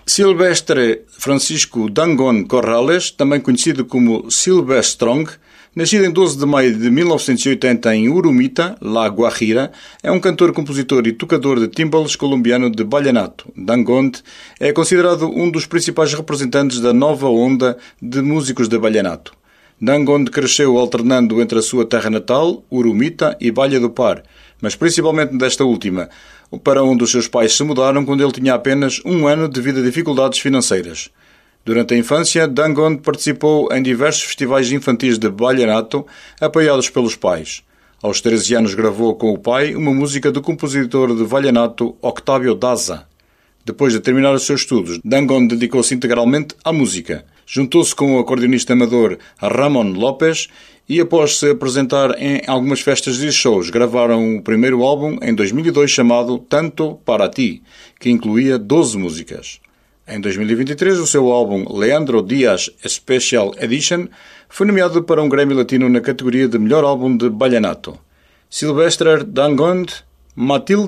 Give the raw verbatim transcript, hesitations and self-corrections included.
Silvestre Francisco Dangond Corrales, também conhecido como Silvestrong, nascido em doze de maio de mil novecentos e oitenta em Urumita, La Guajira, é um cantor, compositor e tocador de timbales colombiano de vallenato. Dangond é considerado um dos principais representantes da nova onda de músicos de vallenato. Dangond cresceu alternando entre a sua terra natal, Urumita, e Valha do Par, mas principalmente desta última, para onde os seus pais se mudaram quando ele tinha apenas um ano devido a dificuldades financeiras. Durante a infância, Dangond participou em diversos festivais infantis de vallenato apoiados pelos pais. Aos treze anos gravou com o pai uma música do compositor de vallenato Octavio Daza. Depois de terminar os seus estudos, Dangond dedicou-se integralmente à música. Juntou-se com o acordeonista amador Ramon Lopes e, após se apresentar em algumas festas e shows, gravaram o primeiro álbum em dois mil e dois chamado Tanto para Ti, que incluía doze músicas. Em dois mil e vinte e três, o seu álbum Leandro Diaz Special Edition foi nomeado para um Grammy Latino na categoria de melhor álbum de vallenato. Silvestre Dangond, Matilde